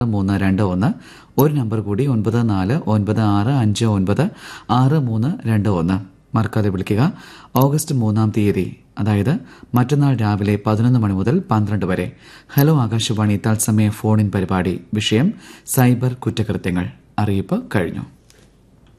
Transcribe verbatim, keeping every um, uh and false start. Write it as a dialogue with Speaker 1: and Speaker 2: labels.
Speaker 1: മൂന്ന് രണ്ട് ഒന്ന് ഒരു നമ്പർ കൂടി ഒൻപത് നാല് ഒൻപത് ആറ് അഞ്ച് ഒൻപത് ആറ് മൂന്ന് രണ്ട് ഒന്ന്. മറക്കാതെ വിളിക്കുക. ഓഗസ്റ്റ് മൂന്നാം തീയതി, അതായത് മറ്റന്നാൾ രാവിലെ പതിനൊന്ന് മണി മുതൽ പന്ത്രണ്ട് വരെ. ഹലോ ആകാശവാണി തത്സമയ ഫോൺ ഇൻ പരിപാടി. വിഷയം സൈബർ കുറ്റകൃത്യങ്ങൾ. അറിയിപ്പ് കഴിഞ്ഞു.